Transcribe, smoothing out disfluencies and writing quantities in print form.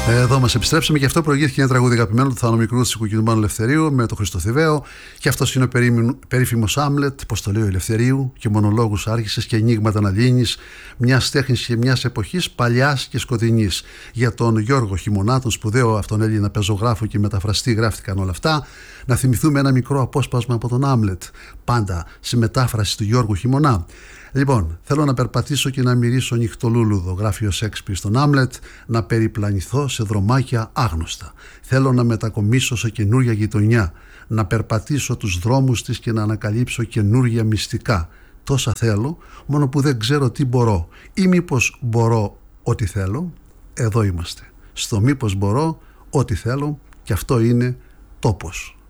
Εδώ μας επιστρέψαμε και αυτό προηγήθηκε ένα τραγούδι αγαπημένο του Θάνο Μικρούτσικου και του Μάνου Ελευθερίου με τον Χρήστο Θηβαίο. Και αυτός είναι ο περίφημος Άμλετ, πώς το λέει ο Ελευθερίου, και μονολόγους άρχισες και ενίγματα να λύνεις, μιας τέχνης και μιας εποχής παλιάς και σκοτεινής. Για τον Γιώργο Χειμωνά, τον σπουδαίο αυτόν Έλληνα πεζογράφο και μεταφραστή, γράφτηκαν όλα αυτά. Να θυμηθούμε ένα μικρό απόσπασμα από τον Άμλετ, πάντα σε μετάφραση του Γιώργου Χειμωνά. Λοιπόν, θέλω να περπατήσω και να μυρίσω νυχτολούλουδο, γράφει ο Σέξπιρ στον Άμλετ, να περιπλανηθώ σε δρομάκια άγνωστα. Θέλω να μετακομίσω σε καινούρια γειτονιά, να περπατήσω τους δρόμους της και να ανακαλύψω καινούρια μυστικά. Τόσα θέλω, μόνο που δεν ξέρω τι μπορώ. Ή μήπως μπορώ ό,τι θέλω. Εδώ είμαστε. Στο μήπως μπορώ ό,τι θέλω, και αυτό είναι τόπος.